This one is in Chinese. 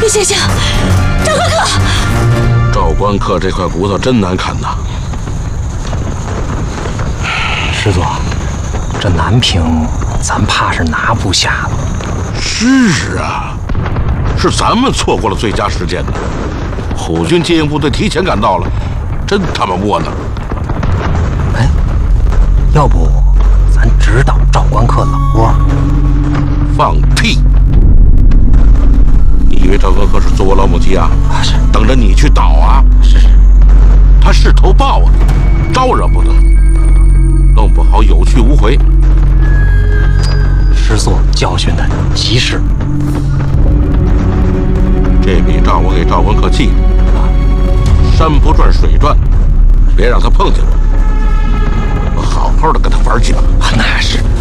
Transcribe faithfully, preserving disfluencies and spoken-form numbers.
你醒醒，赵官客！ 赵官客这块骨头真难砍呐。 师座，这南平咱怕是拿不下了。 是啊，是咱们错过了最佳时间呢。虎军接应部队提前赶到了，真他妈窝囊。 哎，要不咱直捣赵官客老窝？ 放屁！你以为赵官客是做过老母鸡啊？ 啊，是， 等着你去捣啊！ 是是， 他势头暴啊，招惹不得，弄不好有去无回。 师座教训的极是。 这笔账我给赵官客记了啊，山不转水转，别让他碰见我，我好好的跟他玩几把。 那是。